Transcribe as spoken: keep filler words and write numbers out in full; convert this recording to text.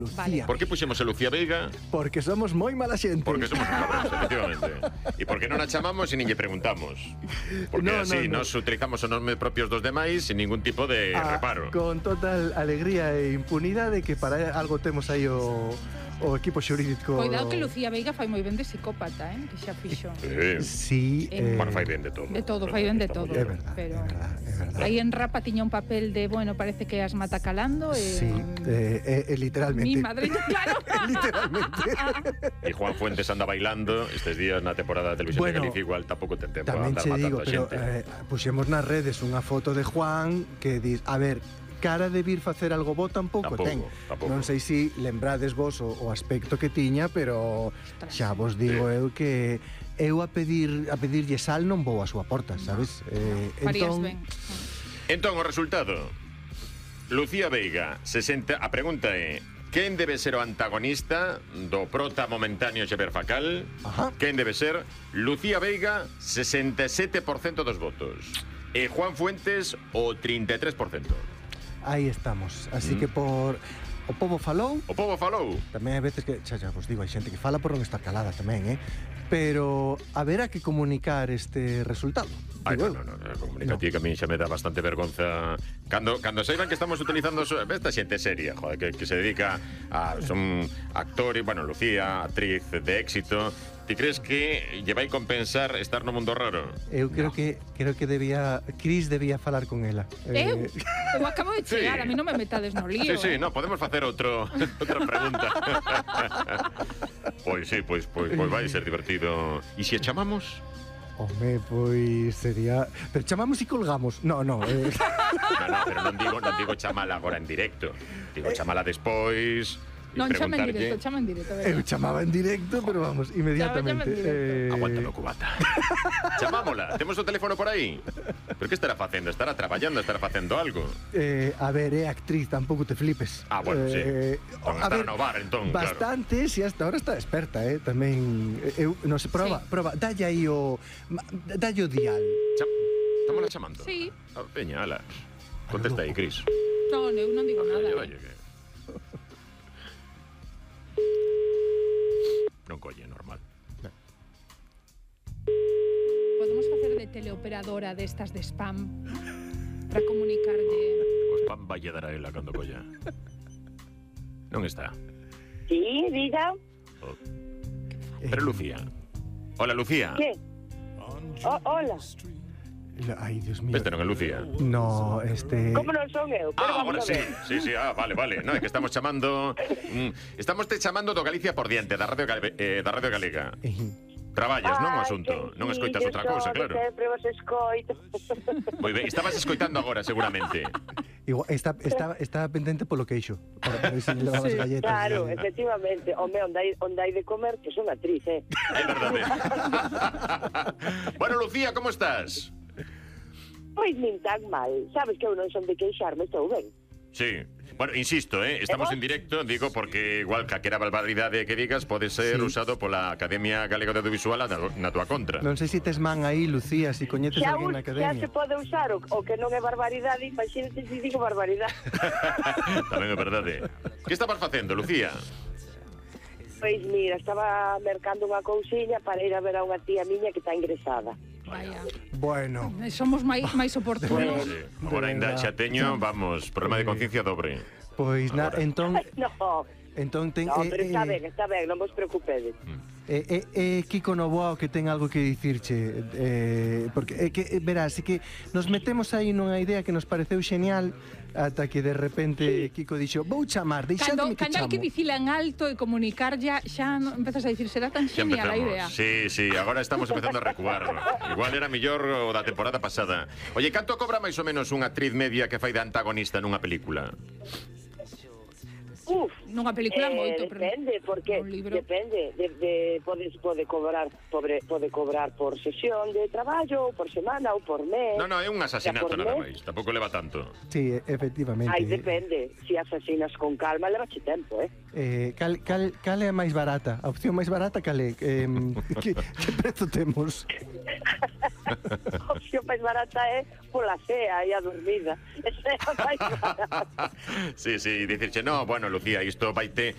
Lucía. Por que puxemos a Lucía Veiga? Porque somos moi mala xente. Porque somos cabróns, efectivamente. E porque non a chamamos e nin lle preguntamos. Porque no, así no, no. nos utilizamos os nomes propios dos demais sin ningún tipo de ah, reparo. Con total alegría e impunidade que para algo temos aí o, o equipo xurídico. Cuidado que Lucía Veiga fai moi ben de psicópata, eh? Que xa fixo. Eh. Sí. Eh, Bueno, fai ben de todo. De todo, fai ben de todo. É verdad, pero é verdad, é verdad. aí en Rapa tiña un papel de, bueno, parece que as mata calando e... Sí, eh, eh, literalmente. Mi madre, claro. Literalmente. E Juan Fuentes anda bailando estes días na temporada de Televisión Bueno, de Galicia, igual tampouco ten tempo a Tamén andar che matando digo, a pero xente. eh, puxemos nas redes unha foto de Juan que dis, a ver, cara de vir facer algo bo tampouco, Tampouco, ten. tampouco. Non sei se si lembrades vos o, o aspecto que tiña, pero xa vos digo Sí. eu que eu a pedir a pedirlle sal non vou a súa porta, sabes? Eh, Farías entón, ben. Entón, o resultado. Lucía Veiga, sesenta... A pregunta é: quen debe ser o antagonista do prota momentáneo Xavier Facal? Ajá. Quen debe ser? Lucía Veiga, sesenta e sete por cento dos votos. E Juan Fuentes, o trinta e tres por cento. aí estamos. Así Mm. que por o pobo falou, O pobo falou. tamén hai veces que, xa, xa vos digo, hai xente que fala por non estar calada tamén, eh? Pero haberá que comunicar este resultado. Ai, digo no, eu. no, no, comunicati que a min xa me dá bastante vergonza. Cando, cando saiban que estamos utilizando so- esta xente seria, joder, que, que se dedica a... Son actores, bueno, Lucía, actriz de éxito. Ti crees que lle vai compensar estar no mundo raro? Eu creo que creo que debía Cris debía falar con ela. Eu? Eh, Eu acabo de chegar, Sí. a mí non me metades no lío. Sí, sí, eh. no, podemos facer outro outra pregunta. Pois sí, pois, pois, pois vai ser divertido. E se a chamamos? Home, pois sería... Pero chamamos e colgamos. No, no. Eh... No, no, pero non digo, non digo chamala agora en directo. Digo chamala despois. E Non chama en preguntarlle- directo, chama en directo. Eu chamaba en directo, pero vamos, inmediatamente. Chámame en directo. Eh... Aguántame o cubata. Chamámola, temos o teléfono por aí. Pero que estará facendo? Estará traballando, estará facendo algo. Eh, a ver, é actriz, tampouco te flipes. Ah, bueno, sí. Entón, a estará no bar, entón, claro. bastante, si hasta ahora está experta, eh, tamén. eh, Eu, non se proba, Sí. proba, dalle aí o ma- dalle o dial. Cham Estámola chamando? Sí. Ah, veña, ala. Contesta aí, Cris. Non, eu non digo nada. Dalle, eh. dalle, que... Non colle, normal. Podemos facer de teleoperadora destas de spam para comunicarlle. O spam vai lle dar a ela cando colla. Non está. Sí, diga. Oh. Pero Lucía. Hola, Lucía. ¿Qué? Oh, hola. Ai, Dios mío. Este non é Lucía. No, este... ¿Cómo non son eu? Pero Ah, vamos ahora a sí, ver. sí, sí, ah, vale, vale. No, é que estamos chamando mm, Estamos te chamando do Galicia por diante Da Radio, Gal eh, da Radio Galega. Eh, Traballas, non o Ai, asunto? que Non sí, escoitas que outra son, cousa, claro. Sempre vos escoito. Moi ben, estabas escoitando agora, seguramente. Igual, está, está, está pendente polo queixo. Para, para ver se levabas Sí. galletas. Claro, eh. efectivamente. Home, onde hai, onde hai de comer, que son actriz, eh? É verdade. Bueno, Lucía, como estás? Pois nin tan mal. Sabes que eu non son de queixarme, estou ben. Sí. Bueno, insisto, eh, estamos en directo, digo, porque igual calquera barbaridade que digas pode ser Sí. usado pola Academia Galega de Audiovisual na, na túa contra. Non sei se tes man aí, Lucía, se coñeces Xa, alguén us, na xa academia. se pode usar o, o que non é barbaridade, imagínate se digo barbaridade. Tamén é verdade. Que estabas facendo, Lucía? Pois mira, estaba mercando unha cousiña para ir a ver a unha tía miña que está ingresada. Vaya. Bueno, Eh, Somos máis máis oportunos. Sí. Agora ainda xa teño, vamos, problema de conciencia dobre. pois na, Agora. entón, No, entón ten no, eh, pero está eh, ben, está ben, non vos preocupedes. Eh, eh, eh, Kiko Novoa o que ten algo que dicirche eh, porque é que, eh, verás, é que nos metemos aí nunha idea que nos pareceu xenial ata que de repente Kiko dixo vou chamar, deixadme Cando, que cando hai chamo. que dicila en alto e comunicar ya, xa non empezas a dicir, será tan Xa genial a idea. empezamos. Sí, sí, agora estamos empezando a recuar. Igual era mellor o da temporada pasada. Oye, canto cobra máis ou menos unha actriz media que fai de antagonista nunha película? Uf, Nunha película eh, moito, pero depende, porque un libro. depende, de, de, podes, pode cobrar pode, pode cobrar por sesión de traballo, ou por semana, ou por mes. No, no, é un asasinato Ya por nada mes. máis. Tampouco leva tanto. Sí, efectivamente. Ai, depende, si asasinas con calma, levache tempo, eh? Eh, cal, cal, cal é a máis barata? A opción máis barata cal é? Eh, que, que prezo temos? A opción máis barata é pola cea e a dormida. Esa é a máis barata. Sí, sí, dicirche, no, bueno, Lucía, isto vaite